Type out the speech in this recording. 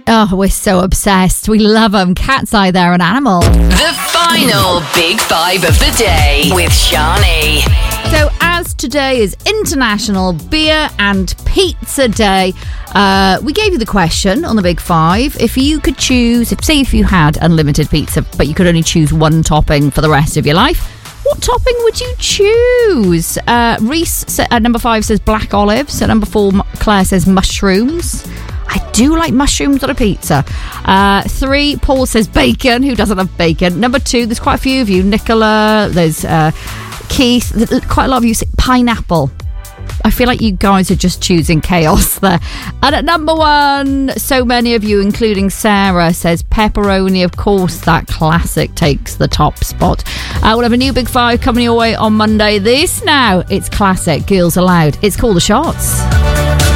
Oh, we're so obsessed. We love them. Cat's Eye, they're an animal. The final Big Five of the day with Shani. So as today is International Beer and Pizza Day, we gave you the question on the Big Five. If you could choose, if you had unlimited pizza, but you could only choose one topping for the rest of your life, what topping would you choose? Reese at number 5 says black olives. At number 4, Claire says mushrooms. I do like mushrooms on a pizza. 3, Paul says bacon. Who doesn't love bacon? Number 2, there's quite a few of you. Nicola, there's Keith. Quite a lot of you say pineapple. I feel like you guys are just choosing chaos there. And at number 1, so many of you, including Sarah, says pepperoni. Of course, that classic takes the top spot. We'll have a new Big Five coming your way on Monday. This now, it's classic. Girls Aloud. It's called The Shots.